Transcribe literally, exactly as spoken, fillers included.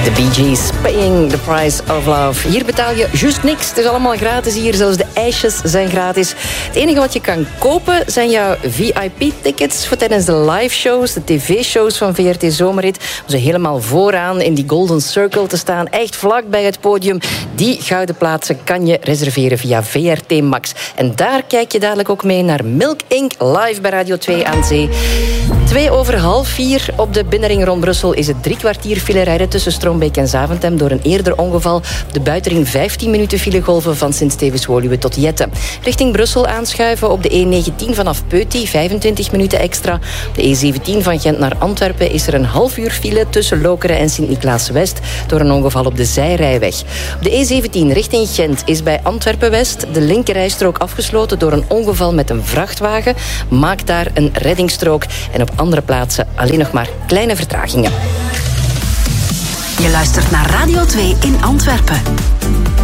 De Bee Gees, Paying the Price of Love. Hier betaal je juist niks. Het is allemaal gratis hier. Zelfs de ijsjes zijn gratis. Het enige wat je kan kopen zijn jouw V I P-tickets voor tijdens de live-shows, de tv-shows van V R T Zomerrit. Om ze helemaal vooraan in die Golden Circle te staan. Echt vlak bij het podium. Die gouden plaatsen kan je reserveren via V R T Max. En daar kijk je dadelijk ook mee naar Milk Incorporated live bij Radio twee aan Zee. Twee over half vier op de binnenring rond Brussel is het drie kwartier file rijden tussen Strombeek en Zaventem door een eerder ongeval. Op de buitenring vijftien minuten filegolven van Sint-Stevens-Woluwe tot Jette. Richting Brussel aanschuiven op de E negentien vanaf Peuty, vijfentwintig minuten extra. Op de E zeventien van Gent naar Antwerpen is er een half uur file tussen Lokeren en Sint-Niklaas-West door een ongeval op de zijrijweg. Op de E zeventien richting Gent is bij Antwerpen-West de linkerrijstrook afgesloten door een ongeval met een vrachtwagen. Maak daar een reddingsstrook en op andere plaatsen alleen nog maar kleine vertragingen. Je luistert naar Radio twee in Antwerpen.